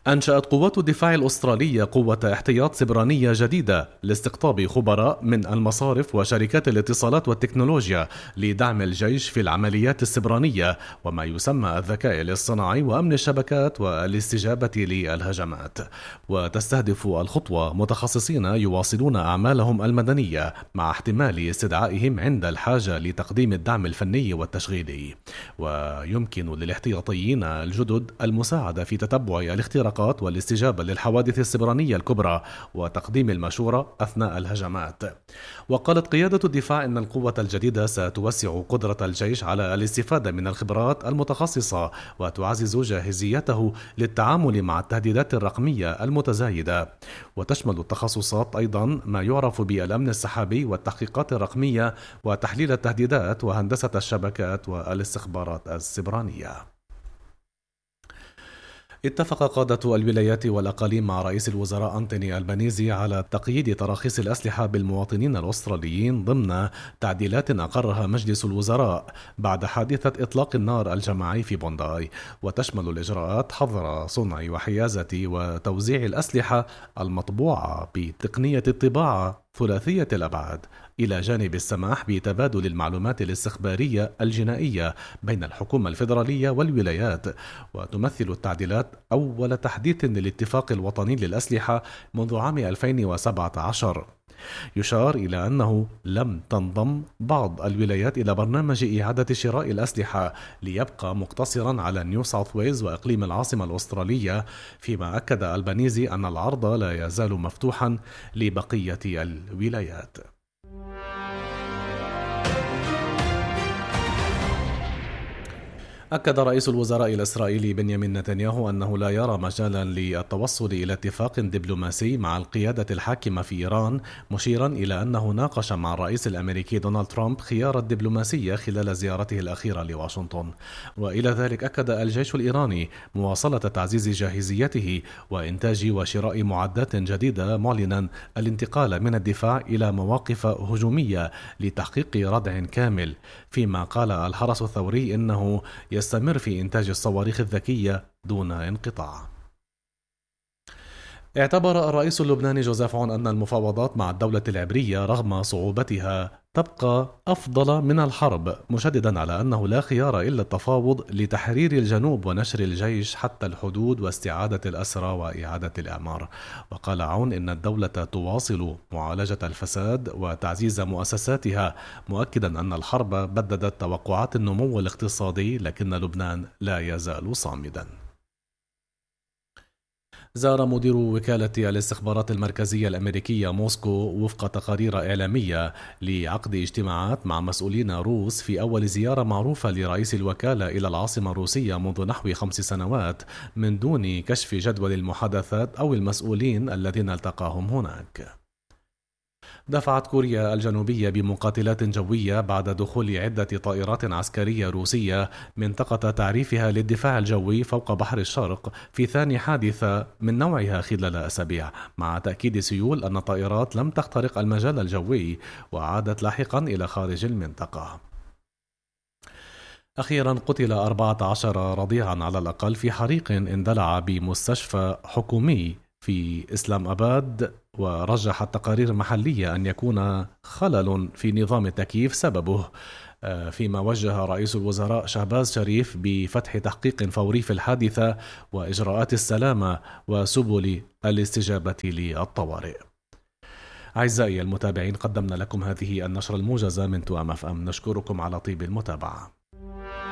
أنشأت قوات الدفاع الأسترالية قوة احتياط سبرانية جديدة لاستقطاب خبراء من المصارف وشركات الاتصالات والتكنولوجيا لدعم الجيش في العمليات السبرانية وما يسمى الذكاء الاصطناعي وأمن الشبكات والاستجابة للهجمات. وتستهدف الخطوة متخصصين يواصلون أعمالهم المدنية مع احتمال استدعائهم عند الحاجة لتقديم الدعم الفني والتشغيلي. ويمكن للاحتياطيين الجدد المساعدة في تتبع الاختراقات والاستجابة للحوادث السبرانية الكبرى وتقديم المشورة أثناء الهجمات. وقالت قيادة الدفاع إن القوة الجديدة ستوسع قدرة الجيش على الاستفادة من الخبرات المتخصصة وتعزز جاهزيته للتعامل مع التهديدات الرقمية المتزايدة. وتشمل التخصصات أيضا ما يعرف بالأمن السحابي والتحقيقات الرقمية وتحليل التهديدات وهندسة الشبكات والاستخبارات السبرانية. اتفق قادة الولايات والأقاليم مع رئيس الوزراء أنتوني ألبانيزي على تقييد تراخيص الأسلحة بالمواطنين الأستراليين ضمن تعديلات أقرها مجلس الوزراء بعد حادثة إطلاق النار الجماعي في بونداي. وتشمل الإجراءات حظر صنع وحيازة وتوزيع الأسلحة المطبوعة بتقنية الطباعة ثلاثية الأبعاد، إلى جانب السماح بتبادل المعلومات الاستخبارية الجنائية بين الحكومة الفيدرالية والولايات. وتمثل التعديلات أول تحديث للاتفاق الوطني للأسلحة منذ عام 2017. يشار إلى أنه لم تنضم بعض الولايات إلى برنامج إعادة شراء الأسلحة ليبقى مقتصرا على نيو ساوث ويلز وإقليم العاصمة الأسترالية، فيما أكد ألبانيزي أن العرض لا يزال مفتوحا لبقية الولايات. أكد رئيس الوزراء الإسرائيلي بنيامين نتنياهو أنه لا يرى مجالا للتوصل إلى اتفاق دبلوماسي مع القيادة الحاكمة في إيران، مشيرا إلى أنه ناقش مع الرئيس الأمريكي دونالد ترامب خيار الدبلوماسية خلال زيارته الأخيرة لواشنطن. وإلى ذلك أكد الجيش الإيراني مواصلة تعزيز جاهزيته وإنتاج وشراء معدات جديدة، معلنا الانتقال من الدفاع إلى مواقف هجومية لتحقيق ردع كامل. فيما قال الحرس الثوري إنه يستمر في إنتاج الصواريخ الذكية دون انقطاع. اعتبر الرئيس اللبناني جوزيف عون أن المفاوضات مع الدولة العبرية رغم صعوبتها تبقى أفضل من الحرب، مشددا على أنه لا خيار إلا التفاوض لتحرير الجنوب ونشر الجيش حتى الحدود واستعادة الأسرى وإعادة الإعمار. وقال عون إن الدولة تواصل معالجة الفساد وتعزيز مؤسساتها، مؤكدا أن الحرب بددت توقعات النمو الاقتصادي، لكن لبنان لا يزال صامدا. زار مدير وكالة الاستخبارات المركزية الأمريكية موسكو وفق تقارير إعلامية لعقد اجتماعات مع مسؤولين روس في أول زيارة معروفة لرئيس الوكالة إلى العاصمة الروسية منذ نحو 5 سنوات، من دون كشف جدول المحادثات أو المسؤولين الذين التقاهم هناك. دفعت كوريا الجنوبية بمقاتلات جوية بعد دخول عدة طائرات عسكرية روسية منطقة تعريفها للدفاع الجوي فوق بحر الشرق في ثاني حادثة من نوعها خلال أسابيع، مع تأكيد سيول أن الطائرات لم تخترق المجال الجوي وعادت لاحقا إلى خارج المنطقة. أخيرا قتل 14 رضيعا على الأقل في حريق اندلع بمستشفى حكومي في إسلام أباد، ورجحت تقارير محلية أن يكون خلل في نظام التكييف سببه، فيما وجه رئيس الوزراء شهباز شريف بفتح تحقيق فوري في الحادثة وإجراءات السلامة وسبل الاستجابة للطوارئ. أعزائي المتابعين، قدمنا لكم هذه النشرة الموجزة من توام FM. نشكركم على طيب المتابعة.